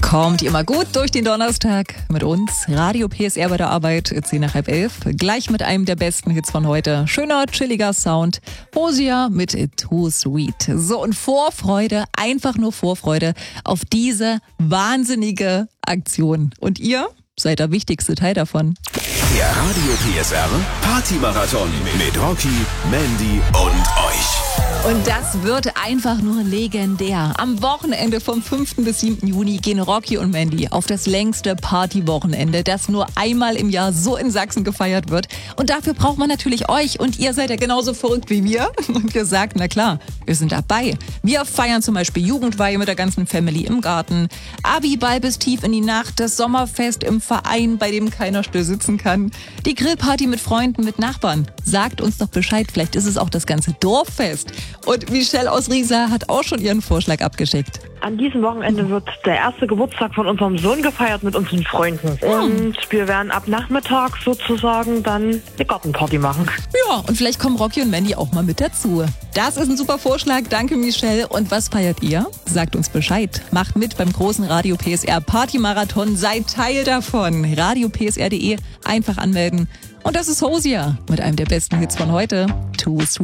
Kommt immer gut durch den Donnerstag mit uns. Radio PSR bei der Arbeit, 10 nach halb 11. Gleich mit einem der besten Hits von heute. Schöner, chilliger Sound. Hosea mit Too Sweet. So, und Vorfreude, einfach nur Vorfreude auf diese wahnsinnige Aktion. Und ihr seid der wichtigste Teil davon. Der Radio PSR Party-Marathon mit Rocky, Mandy und euch. Und das wird einfach nur legendär. Am Wochenende vom 5. bis 7. Juni gehen Rocky und Mandy auf das längste Partywochenende, das nur einmal im Jahr so in Sachsen gefeiert wird. Und dafür braucht man natürlich euch. Und ihr seid ja genauso verrückt wie wir. Und wir sagen, na klar, wir sind dabei. Wir feiern zum Beispiel Jugendweihe mit der ganzen Family im Garten, Abiball bis tief in die Nacht, das Sommerfest im Verein, bei dem keiner still sitzen kann, die Grillparty mit Freunden, mit Nachbarn. Sagt uns doch Bescheid, vielleicht ist es auch das ganze Dorffest. Und Michelle aus Riesa hat auch schon ihren Vorschlag abgeschickt. An diesem Wochenende wird der erste Geburtstag von unserem Sohn gefeiert mit unseren Freunden. Und wir werden ab Nachmittag sozusagen dann eine Gartenparty machen. Ja, und vielleicht kommen Rocky und Mandy auch mal mit dazu. Das ist ein super Vorschlag. Danke, Michelle. Und was feiert ihr? Sagt uns Bescheid. Macht mit beim großen Radio PSR Party-Marathon. Seid Teil davon. radiopsr.de. Einfach anmelden. Und das ist Hosea mit einem der besten Hits von heute. Too Sweet.